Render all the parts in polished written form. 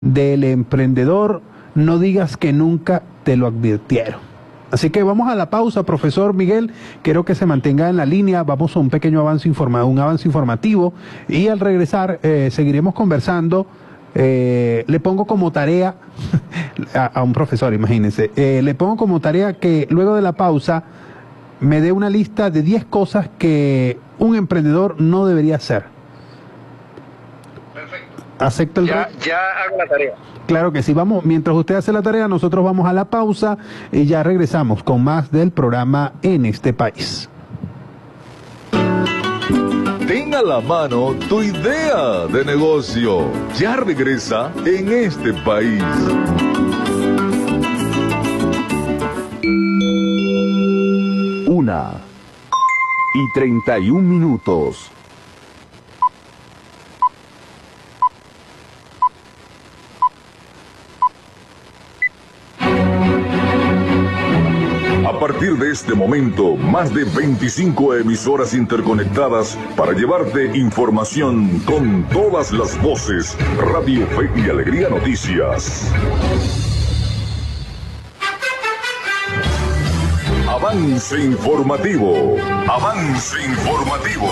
del emprendedor, no digas que nunca te lo advirtieron. Así que vamos a la pausa, profesor Miguel, quiero que se mantenga en la línea, vamos a un pequeño avance informativo y al regresar seguiremos conversando. Le pongo como tarea a un profesor, imagínense, le pongo como tarea que luego de la pausa me dé una lista de 10 cosas que un emprendedor no debería hacer. Perfecto. ¿Acepta el ya hago la tarea. Claro que sí, vamos, mientras usted hace la tarea, nosotros vamos a la pausa y ya regresamos con más del programa En este País. Ten a la mano tu idea de negocio. Ya regresa En este País. Una y 31 minutos. A partir de este momento, más de 25 emisoras interconectadas para llevarte información con todas las voces. Radio Fe y Alegría Noticias. Avance informativo. Avance informativo.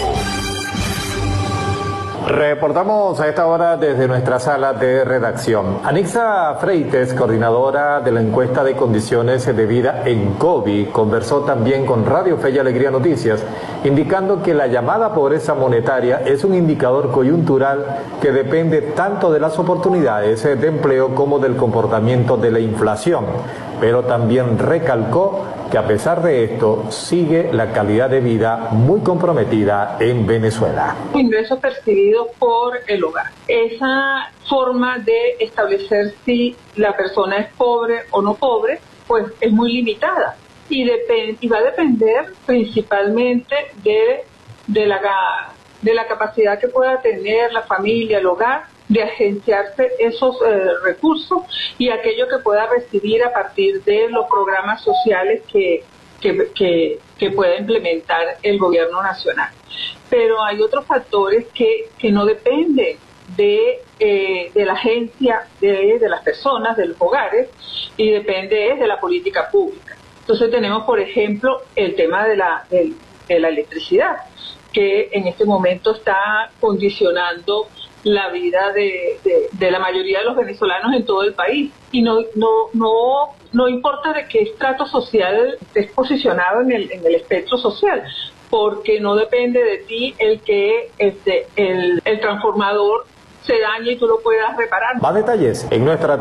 Reportamos a esta hora desde nuestra sala de redacción. Anixa Freites, coordinadora de la encuesta de condiciones de vida en COVID, conversó también con Radio Fe y Alegría Noticias, indicando que la llamada pobreza monetaria es un indicador coyuntural que depende tanto de las oportunidades de empleo como del comportamiento de la inflación. Pero también recalcó que a pesar de esto sigue la calidad de vida muy comprometida en Venezuela. Ingresos percibidos por el hogar. Esa forma de establecer si la persona es pobre o no pobre, pues es muy limitada y va a depender principalmente de la capacidad que pueda tener la familia, el hogar, de agenciarse esos recursos y aquello que pueda recibir a partir de los programas sociales que pueda implementar el gobierno nacional. Pero hay otros factores que no dependen de la agencia de las personas, de los hogares, y depende de la política pública. Entonces tenemos, por ejemplo, el tema de la electricidad, que en este momento está condicionando la vida de la mayoría de los venezolanos en todo el país. Y no importa de qué estrato social estés posicionado en el espectro social, porque no depende de ti el que el transformador se dañe y tú lo puedas reparar. Más detalles en nuestra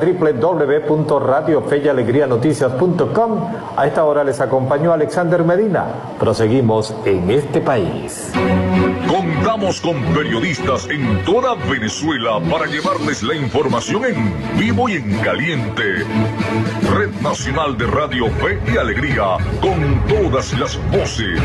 www.radiofeyalegrianoticias.com. A esta hora les acompañó Alexander Medina. Proseguimos En este País. Contamos con periodistas en toda Venezuela para llevarles la información en vivo y en caliente. Red Nacional de Radio Fe y Alegría, con todas las voces.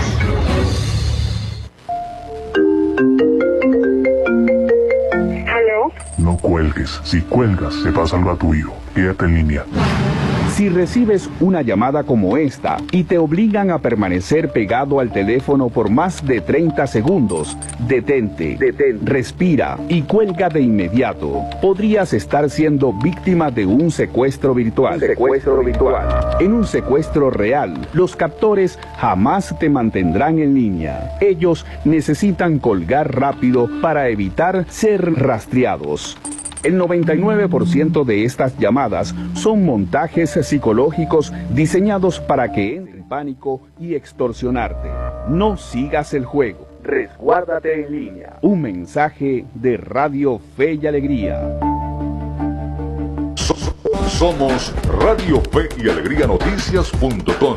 No cuelgues. Si cuelgas, se pasa algo a tu hijo. Quédate en línea. Si recibes una llamada como esta y te obligan a permanecer pegado al teléfono por más de 30 segundos, detente, respira y cuelga de inmediato. Podrías estar siendo víctima de un secuestro virtual. En un secuestro real, los captores jamás te mantendrán en línea. Ellos necesitan colgar rápido para evitar ser rastreados. El 99% de estas llamadas son montajes psicológicos diseñados para que entre en pánico y extorsionarte. No sigas el juego. Resguárdate en línea. Un mensaje de Radio Fe y Alegría. Somos Radio Fe y Alegría Noticias.com.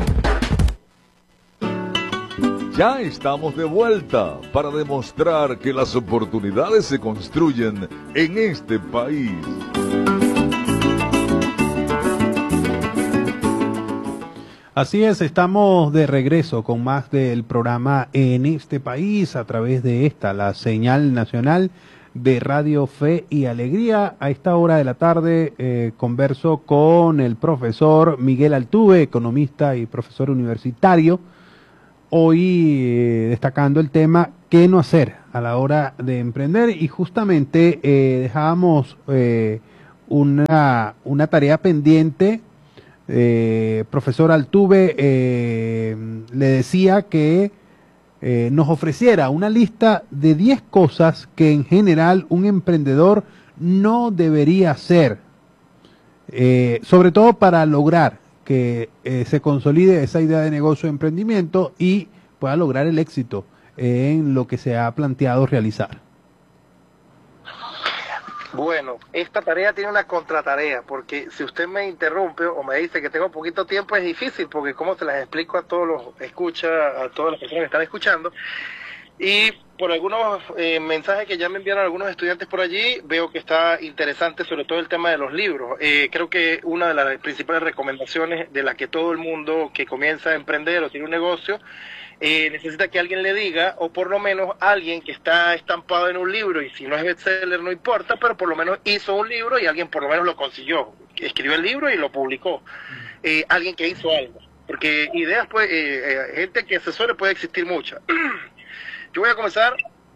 Ya estamos de vuelta para demostrar que las oportunidades se construyen en este país. Así es, estamos de regreso con más del programa En este País a través de la señal nacional de Radio Fe y Alegría. A esta hora de la tarde converso con el profesor Miguel Altuve, economista y profesor universitario. Hoy destacando el tema qué no hacer a la hora de emprender y justamente dejábamos una tarea pendiente. Profesor Altuve le decía que nos ofreciera una lista de 10 cosas que en general un emprendedor no debería hacer, sobre todo para lograr que se consolide esa idea de negocio de emprendimiento y pueda lograr el éxito en lo que se ha planteado realizar. Bueno, esta tarea tiene una contratarea, porque si usted me interrumpe o me dice que tengo poquito tiempo es difícil, porque como se las explico a todos los a todas las personas que están escuchando, y por algunos mensajes que ya me enviaron algunos estudiantes por allí, veo que está interesante sobre todo el tema de los libros. Creo que una de las principales recomendaciones de la que todo el mundo que comienza a emprender o tiene un negocio, necesita que alguien le diga, o por lo menos alguien que está estampado en un libro, y si no es bestseller no importa, pero por lo menos hizo un libro y alguien por lo menos lo consiguió, escribió el libro y lo publicó, alguien que hizo algo, porque ideas, pues, gente que asesore puede existir muchas. Yo voy a comenzar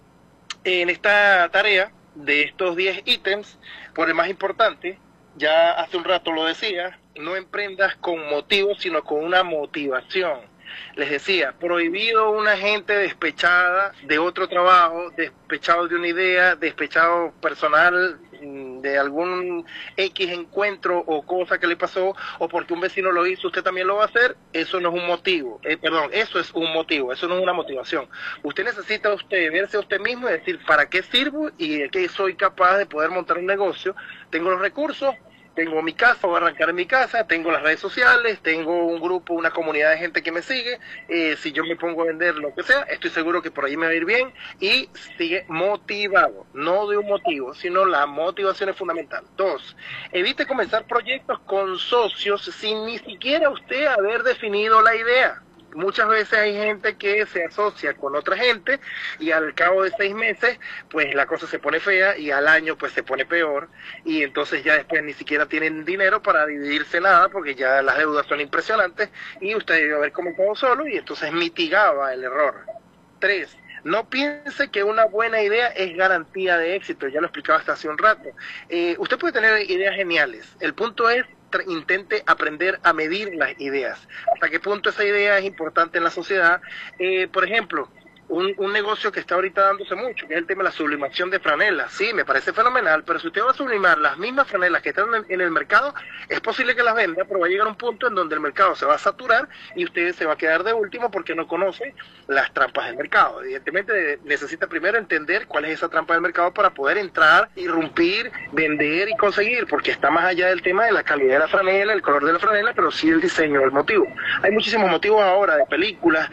en esta tarea de estos 10 ítems por el más importante. Ya hace un rato lo decía, no emprendas con motivos, sino con una motivación. Les decía, prohibido una gente despechada de otro trabajo, despechado de una idea, despechado personal de algún X encuentro o cosa que le pasó, o porque un vecino lo hizo, usted también lo va a hacer. Eso no es un motivo, eso es un motivo, eso no es una motivación. Usted necesita verse a usted mismo y decir, ¿para qué sirvo? Y de qué soy capaz de poder montar un negocio. Tengo los recursos, tengo mi casa, voy a arrancar en mi casa, tengo las redes sociales, tengo un grupo, una comunidad de gente que me sigue. Si yo me pongo a vender lo que sea, estoy seguro que por ahí me va a ir bien. Y sigue motivado, no de un motivo, sino la motivación es fundamental. 2, evite comenzar proyectos con socios sin ni siquiera usted haber definido la idea. Muchas veces hay gente que se asocia con otra gente y al cabo de 6 meses pues la cosa se pone fea, y al año pues se pone peor, y entonces ya después ni siquiera tienen dinero para dividirse nada, porque ya las deudas son impresionantes y usted debió haber comenzado solo, y entonces mitigaba el error. 3, no piense que una buena idea es garantía de éxito, ya lo explicaba hasta hace un rato. Usted puede tener ideas geniales, el punto es intente aprender a medir las ideas, hasta qué punto esa idea es importante en la sociedad. Por ejemplo, un negocio que está ahorita dándose mucho, que es el tema de la sublimación de franelas. Sí, me parece fenomenal, pero si usted va a sublimar las mismas franelas que están en el mercado, es posible que las venda, pero va a llegar un punto en donde el mercado se va a saturar y usted se va a quedar de último porque no conoce las trampas del mercado. Evidentemente necesita primero entender cuál es esa trampa del mercado para poder entrar, irrumpir, vender y conseguir, porque está más allá del tema de la calidad de la franela, el color de la franela, pero sí el diseño, el motivo. Hay muchísimos motivos ahora de películas,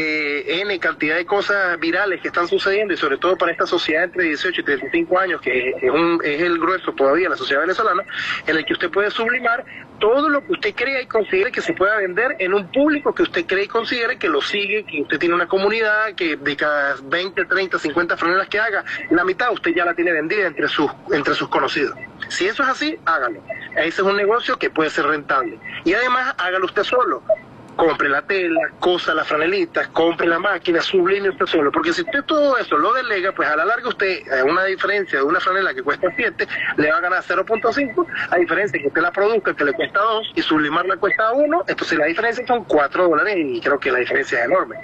de N cantidad de cosas virales que están sucediendo, y sobre todo para esta sociedad entre 18 y 35 años, que es el grueso todavía, la sociedad venezolana, en el que usted puede sublimar todo lo que usted crea y considere que se pueda vender en un público que usted cree y considere que lo sigue, que usted tiene una comunidad, que de cada 20, 30, 50 franelas que haga, la mitad usted ya la tiene vendida entre sus conocidos. Si eso es así, hágalo. Ese es un negocio que puede ser rentable. Y además, hágalo usted solo. Compre la tela, cosa las franelitas, compre la máquina, sublime usted solo, porque si usted todo eso lo delega, pues a la larga usted, una diferencia de una franela que cuesta 7, le va a ganar 0.5, a diferencia que usted la produzca que le cuesta 2 y sublimarla cuesta 1, entonces la diferencia son $4 y creo que la diferencia es enorme.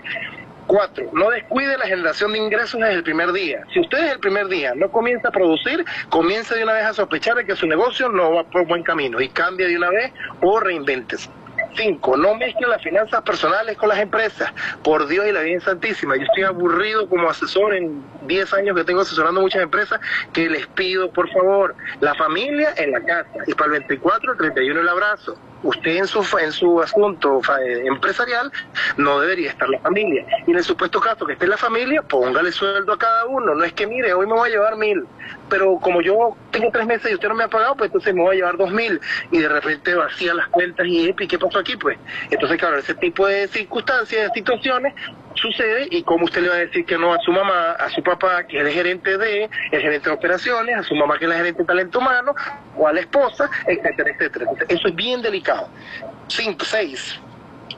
4, no descuide la generación de ingresos desde el primer día. Si usted desde el primer día no comienza a producir, comienza de una vez a sospechar de que su negocio no va por buen camino y cambia de una vez o reinvéntese. 5, no mezcle las finanzas personales con las empresas. Por Dios y la Virgen Santísima, yo estoy aburrido como asesor en 10 años que tengo asesorando muchas empresas, que les pido, por favor, la familia en la casa, y para el 24, el 31 el abrazo. Usted en su asunto empresarial no debería estar la familia, y en el supuesto caso que esté la familia, póngale sueldo a cada uno. No es que mire, hoy me voy a llevar 1,000, pero como yo tengo 3 meses y usted no me ha pagado, pues entonces me voy a llevar 2,000, y de repente vacía las cuentas y ¿qué pasó aquí? Pues entonces claro, ese tipo de circunstancias, de situaciones sucede. Y como usted le va a decir que no a su mamá, a su papá, que es el gerente de operaciones, a su mamá, que es la gerente de talento humano, o a la esposa, etcétera, etcétera. Eso es bien delicado. 6,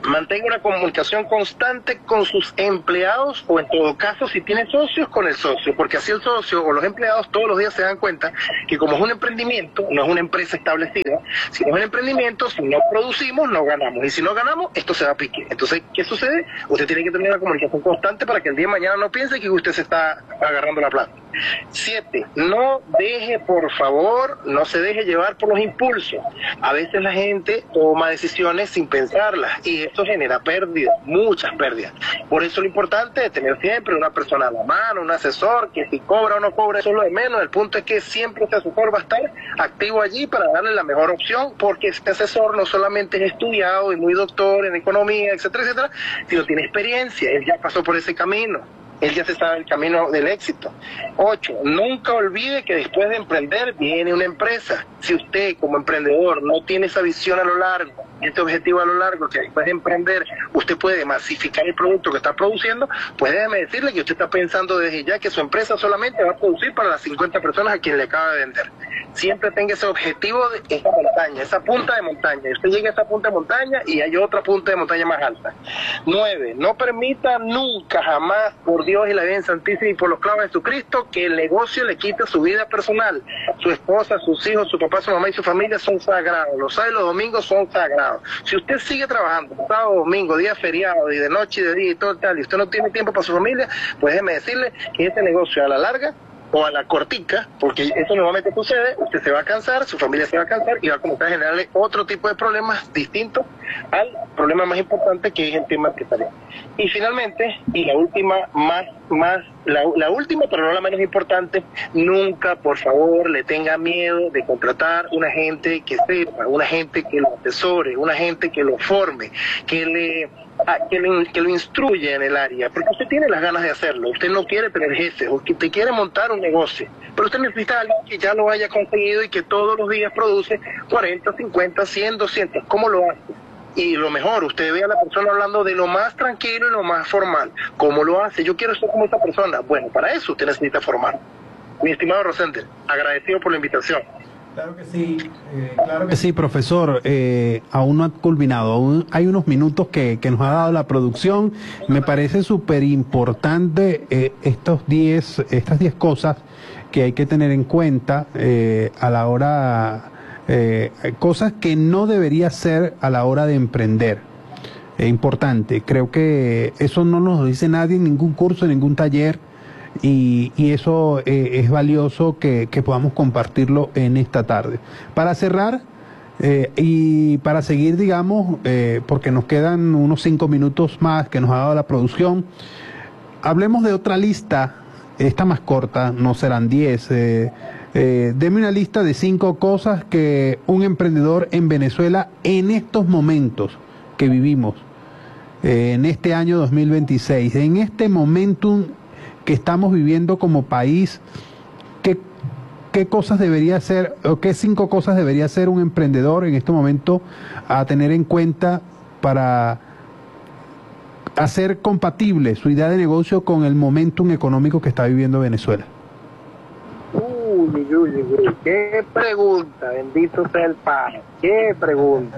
Mantenga una comunicación constante con sus empleados o en todo caso si tiene socios con el socio, porque así el socio o los empleados todos los días se dan cuenta que como es un emprendimiento, no es una empresa establecida, si no es un emprendimiento, si no producimos no ganamos y si no ganamos esto se va a pique. Entonces, ¿qué sucede? Usted tiene que tener una comunicación constante para que el día de mañana no piense que usted se está agarrando la plata. 7. No deje, por favor, no se deje llevar por los impulsos. A veces la gente toma decisiones sin pensarlas y esto genera pérdidas, muchas pérdidas. Por eso lo importante es tener siempre una persona a la mano, un asesor, que si cobra o no cobra, eso es lo de menos. El punto es que siempre ese asesor va a estar activo allí para darle la mejor opción, porque este asesor no solamente es estudiado y muy doctor en economía, etcétera, etcétera, sino tiene experiencia, él ya pasó por ese camino. Él ya se sabe el camino del éxito. 8. Nunca olvide que después de emprender viene una empresa. Si usted como emprendedor no tiene esa visión a lo largo, este objetivo a lo largo, que después de emprender usted puede masificar el producto que está produciendo, pues déjeme decirle que usted está pensando desde ya que su empresa solamente va a producir para las 50 personas a quien le acaba de vender. Siempre tenga ese objetivo de esa montaña, esa punta de montaña. Usted llega a esa punta de montaña y hay otra punta de montaña más alta. 9. No permita nunca, jamás, por Dios y la Virgen Santísima y por los clavos de Jesucristo, que el negocio le quite su vida personal. Su esposa, sus hijos, su papá, su mamá y su familia son sagrados. Los sábados y los domingos son sagrados. Si usted sigue trabajando sábado, domingo, día feriado y de noche y de día y todo tal, y usted no tiene tiempo para su familia, pues déjeme decirle que este negocio a la larga o a la cortica, porque eso normalmente sucede, usted se va a cansar, su familia se va a cansar y va a comenzar a generarle otro tipo de problemas distintos al problema más importante, que es el tema empresarial. Y finalmente, y la última, la última, pero no la menos importante, nunca, por favor, le tenga miedo de contratar una gente que sepa, una gente que lo asesore, una gente que lo forme, que lo instruye en el área, porque usted tiene las ganas de hacerlo, usted no quiere tener jefes, usted quiere montar un negocio, pero usted necesita a alguien que ya lo haya conseguido y que todos los días produce 40, 50, 100, 200, ¿cómo lo hace? Y lo mejor, usted ve a la persona hablando de lo más tranquilo y lo más formal, ¿cómo lo hace? Yo quiero ser como esta persona. Bueno, para eso usted necesita formar. Mi estimado Rosender, agradecido por la invitación. Claro que sí, profesor. Aún no ha culminado, aún hay unos minutos que nos ha dado la producción. Me parece súper importante estas 10 cosas que hay que tener en cuenta a la hora, cosas que no debería ser a la hora de emprender. Es importante, creo que eso no nos lo dice nadie en ningún curso, en ningún taller. Y eso es valioso que podamos compartirlo en esta tarde. Para cerrar y para seguir, digamos, porque nos quedan unos 5 minutos más que nos ha dado la producción, hablemos de otra lista, esta más corta, no serán 10. Deme una lista de 5 cosas que un emprendedor en Venezuela en estos momentos que vivimos, en este año 2026, en este momentum que estamos viviendo como país, ¿qué cosas debería hacer, o qué 5 cosas debería hacer un emprendedor en este momento a tener en cuenta para hacer compatible su idea de negocio con el momentum económico que está viviendo Venezuela? Uy, qué pregunta, bendito sea el Padre, qué pregunta.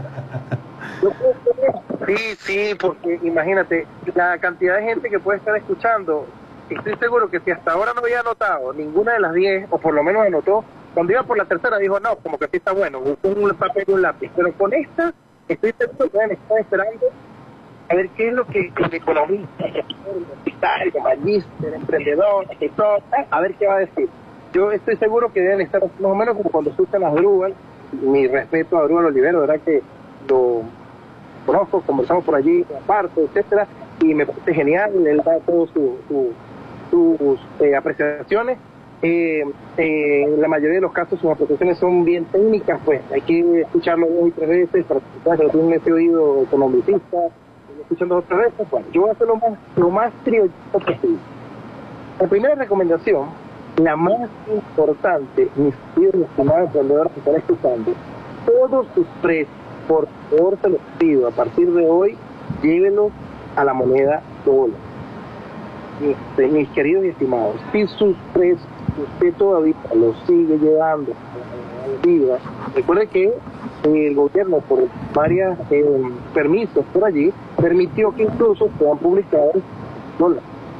Sí, porque imagínate la cantidad de gente que puede estar escuchando. Estoy seguro que si hasta ahora no había anotado ninguna de las 10, o por lo menos anotó, cuando iba por la tercera dijo, no, como que sí está bueno, buscó un papel y un lápiz. Pero con esta, estoy seguro que están esperando a ver qué es lo que el economista, el empresario, magíster, emprendedor, gestor, a ver qué va a decir. Yo estoy seguro que deben estar más o menos como cuando escuchan a Drúbal. Mi respeto a Drúbal Olivero, verdad que lo conozco, conversamos por allí, aparte, etcétera, y me parece genial, él da todos sus apreciaciones. En la mayoría de los casos sus apreciaciones son bien técnicas, pues hay que escucharlo 2 y 3 veces para que no tenga ese oído economicista, escuchando 2 o 3 veces. Bueno, yo voy a hacer lo más trivialista posible. La primera recomendación, la más importante, mis queridos estimados emprendedores que están escuchando, todos sus precios, por favor se los pido, a partir de hoy, llévenlos a la moneda dólar. Mis queridos y estimados, si sus precios usted todavía los sigue llevando a la vida, recuerde que el gobierno, por varios permisos por allí, permitió que incluso puedan publicar dólares.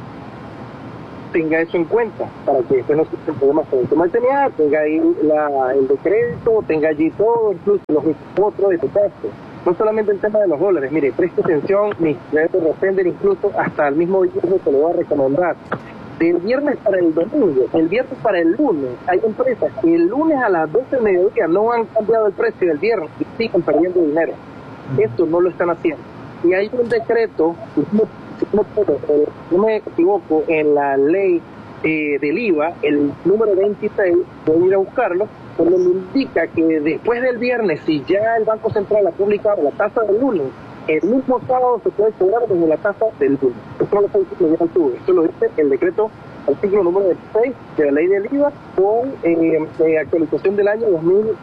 Tenga eso en cuenta para que después no se problemas con el tema del TNA, tenga ahí el decreto, tenga allí todo, incluso los otros de tu caso. No solamente el tema de los dólares, mire, preste atención, mi Rosender, incluso hasta el mismo viernes te lo voy a recomendar. Del viernes para el domingo, el viernes para el lunes, hay empresas que el lunes a las 12 del mediodía no han cambiado el precio del viernes y siguen perdiendo dinero. Esto no lo están haciendo. Y hay un decreto, si no me equivoco, en la ley del IVA, el número 26, voy a ir a buscarlo, donde me indica que después del viernes, si ya el Banco Central ha publicado la tasa del lunes, el mismo sábado se puede cobrar desde la tasa del lunes. Esto no lo estoy diciendo yo, esto lo dice el decreto, artículo número 26 de la ley del IVA, con actualización del año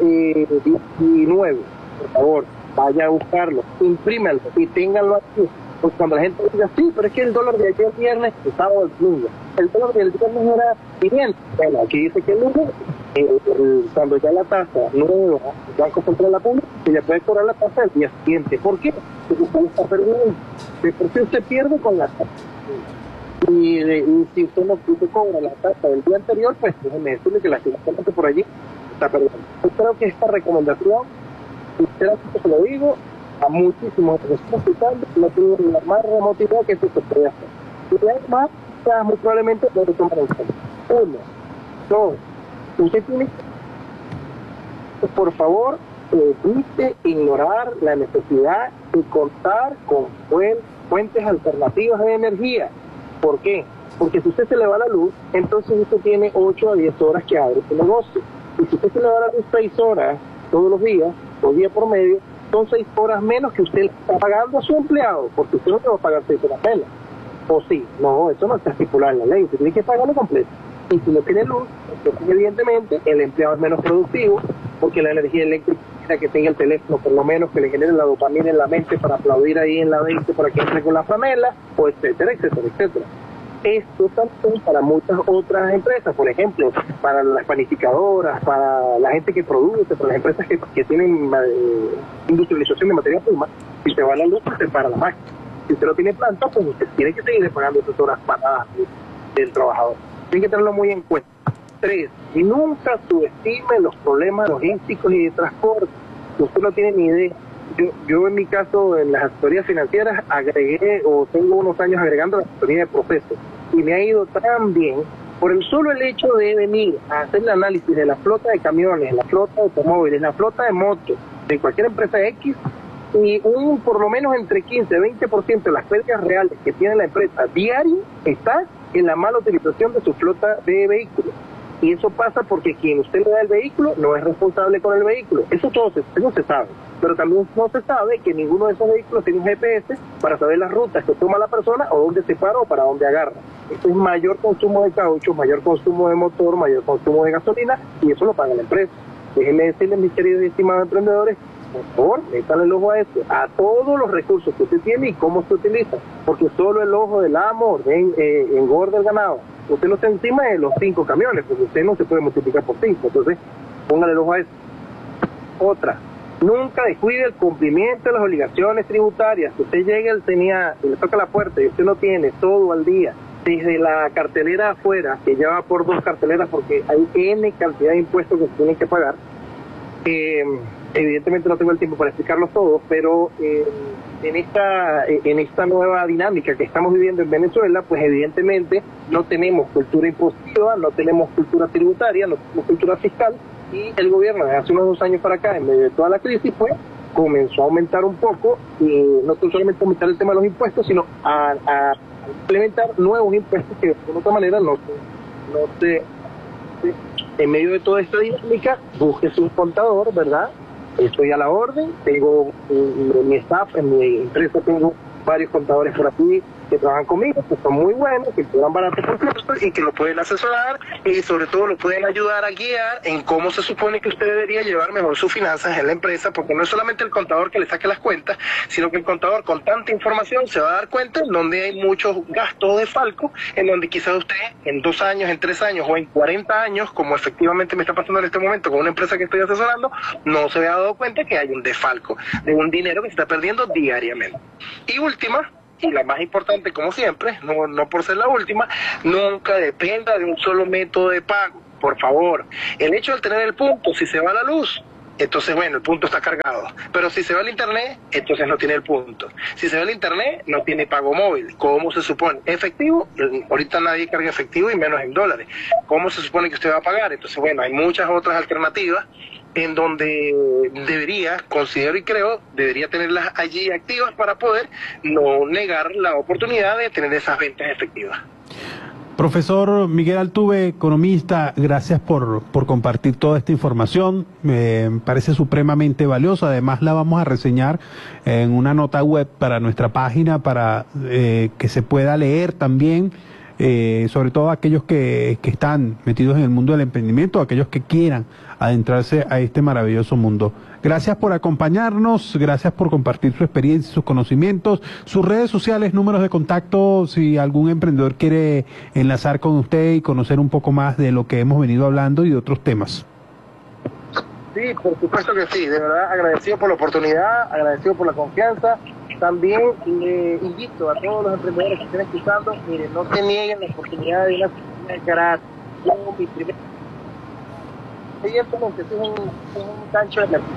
2019. Por favor, vaya a buscarlo, imprímanlo y ténganlo aquí. Pues cuando la gente diga, sí, pero es que el dólar de ayer viernes estaba el lunes. El dólar del viernes era 500. Bueno, aquí dice que el lunes, cuando ya la tasa nueva, el Banco Central la publica, se le puede cobrar la tasa el día siguiente. ¿Por qué? Porque usted está perdiendo. ¿De por qué usted pierde con la tasa? Y si usted no cobra la tasa del día anterior, pues déjeme decirle que lastimosamente por allí está perdiendo. Yo creo que esta recomendación, sinceramente se lo digo, a muchísimos que están escuchando, no tienen la más remota idea que eso se puede hacer. Y además, muy probablemente lo tomen en cuenta. 1, 2, usted tiene que, por favor, evite ignorar la necesidad de contar con fuentes alternativas de energía. ¿Por qué? Porque si usted se le va la luz, entonces usted tiene 8 a 10 horas que abre su negocio. Y si usted se le va la luz 6 horas todos los días, o día por medio, son 6 horas menos que usted está pagando a su empleado, porque usted no le va a pagar 6 horas menos. O sí, no, eso no está estipulado en la ley, usted tiene que pagarlo completo. Y si no tiene luz, entonces evidentemente el empleado es menos productivo, porque la energía eléctrica que tenga el teléfono, por lo menos que le genere la dopamina en la mente para aplaudir ahí en la 20 para que entre con la franela, o etcétera, etcétera, etcétera. Esto también para muchas otras empresas, por ejemplo, para las panificadoras, para la gente que produce, para las empresas que tienen industrialización de materia prima. Si se va la luz, pues se para la máquina. Si usted no tiene planta, pues usted tiene que seguir pagando esas horas paradas del trabajador. Tiene que tenerlo muy en cuenta. 3, y nunca subestime los problemas logísticos y de transporte. Usted no tiene ni idea. Yo en mi caso, en las asesorías financieras, agregué, o tengo unos años agregando la asesoría de procesos, y me ha ido tan bien, por el solo el hecho de venir a hacer el análisis de la flota de camiones, la flota de automóviles, la flota de motos, de cualquier empresa X, y por lo menos entre 15 y 20% de las pérdidas reales que tiene la empresa diario está en la mala utilización de su flota de vehículos. Y eso pasa porque quien usted le da el vehículo no es responsable con el vehículo. Eso se sabe. Pero también no se sabe que ninguno de esos vehículos tiene un GPS para saber las rutas que toma la persona o dónde se para o para dónde agarra. Esto es mayor consumo de caucho, mayor consumo de motor, mayor consumo de gasolina, y eso lo paga la empresa. Déjenme decirles, mis queridos y estimados emprendedores, por favor, métanle el ojo a esto, a todos los recursos que usted tiene y cómo se utiliza, porque solo el ojo del amo engorda el ganado. Usted no está encima de los 5 camiones, porque usted no se puede multiplicar por 5, entonces póngale el ojo a eso. Otra, nunca descuide el cumplimiento de las obligaciones tributarias. Si usted llega al TNA y le toca la puerta y usted no tiene todo al día, desde la cartelera afuera, que ya va por 2 carteleras porque hay N cantidad de impuestos que se tienen que pagar. Evidentemente no tengo el tiempo para explicarlos todos, pero en esta nueva dinámica que estamos viviendo en Venezuela, pues evidentemente no tenemos cultura impositiva, no tenemos cultura tributaria, no tenemos cultura fiscal, y el gobierno desde hace unos 2 años para acá, en medio de toda la crisis, pues comenzó a aumentar un poco, y no solamente aumentar el tema de los impuestos, sino a implementar nuevos impuestos que de alguna otra manera no se en medio de toda esta dinámica, búsquese un contador, ¿verdad? Estoy a la orden, tengo mi staff, en mi empresa tengo varios contadores por aquí, que trabajan conmigo, que son muy buenos, que cobran barato por curso y que lo pueden asesorar y sobre todo lo pueden ayudar a guiar en cómo se supone que usted debería llevar mejor sus finanzas en la empresa, porque no es solamente el contador que le saque las cuentas, sino que el contador con tanta información se va a dar cuenta en donde hay muchos gastos de falco, en donde quizás usted en 2 años, en 3 años o en 40 años, como efectivamente me está pasando en este momento con una empresa que estoy asesorando, no se había dado cuenta que hay un desfalco de un dinero que se está perdiendo diariamente. Y última, y la más importante como siempre, no por ser la última, nunca dependa de un solo método de pago, por favor. El hecho de tener el punto, si se va la luz, entonces bueno, el punto está cargado, pero si se va el internet, entonces no tiene el punto. Si se va el internet, no tiene pago móvil. ¿Cómo se supone? Efectivo, ahorita nadie carga efectivo y menos en dólares. ¿Cómo se supone que usted va a pagar? Entonces bueno, hay muchas otras alternativas en donde considero y creo, debería tenerlas allí activas para poder no negar la oportunidad de tener esas ventas efectivas. Profesor Miguel Altuve, economista, gracias por compartir toda esta información. Me parece supremamente valiosa. Además, la vamos a reseñar en una nota web para nuestra página para que se pueda leer también, sobre todo aquellos que están metidos en el mundo del emprendimiento, aquellos que quieran adentrarse a este maravilloso mundo. Gracias por acompañarnos, gracias por compartir su experiencia, sus conocimientos, sus redes sociales, números de contacto, si algún emprendedor quiere enlazar con usted y conocer un poco más de lo que hemos venido hablando y de otros temas. Sí, por supuesto que sí, de verdad agradecido por la oportunidad, agradecido por la confianza. También invito a todos los emprendedores que estén escuchando, miren, no se nieguen la oportunidad de una oficina de carácter. Yo, mi primer... Evidentemente, es un gancho de mercado.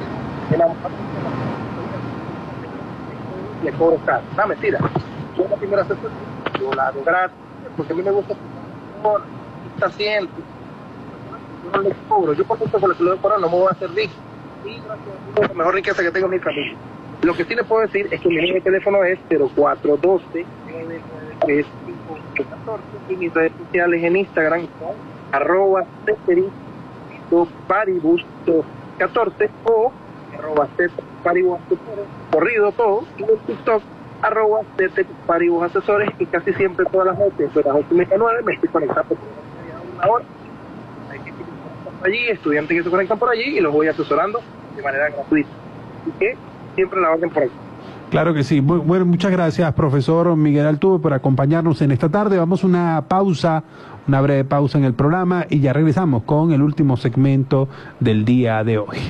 Le cobro caro. No, mentira. Yo la primera sesión, yo la hago gratis, porque a mí me gusta qué está haciendo. Yo no le cobro. Yo por supuesto con lo que le doy cobrar no me voy a hacer rico. Y gracias a Dios, la mejor riqueza que tengo en mi familia. Lo que sí les puedo decir es que mi número de teléfono es 0412 993 514 y mis redes sociales en Instagram son @ceterito paribus14 o @ceterparibus corrido todo, y en TikTok @ceterparibusasesores, y casi siempre todas las noches de las 8:09 me estoy conectando por una hora. Hay gente que se conecta por allí, estudiantes que se conectan por allí y los voy asesorando de manera gratuita. Así que siempre la orden por ahí. Claro que sí. Bueno, muchas gracias, profesor Miguel Altuve, por acompañarnos en esta tarde. Vamos a una pausa, una breve pausa en el programa y ya regresamos con el último segmento del día de hoy.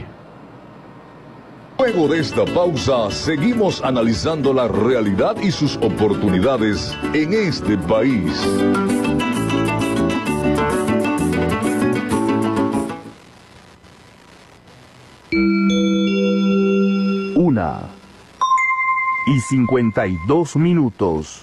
Luego de esta pausa, seguimos analizando la realidad y sus oportunidades en este país. Una y 52 minutos.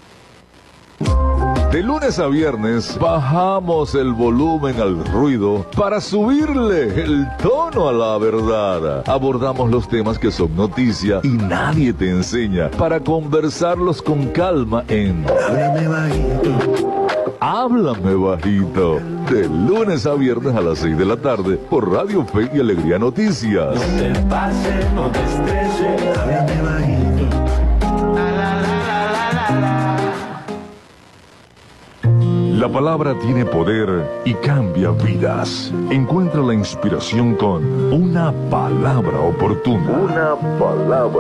De lunes a viernes bajamos el volumen al ruido para subirle el tono a la verdad. Abordamos los temas que son noticia y nadie te enseña para conversarlos con calma en Háblame Bajito. Háblame Bajito. De lunes a viernes a las 6 de la tarde por Radio Fe y Alegría Noticias. No te pases, no te estreses, háblame bajito. La palabra tiene poder y cambia vidas. Encuentra la inspiración con una palabra oportuna. Una palabra